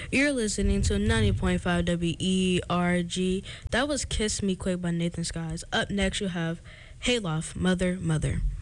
You're listening to 90.5 WERG. That was Kiss Me Quick by Nathan Skies. Up next, you have Hayloft, Mother, Mother.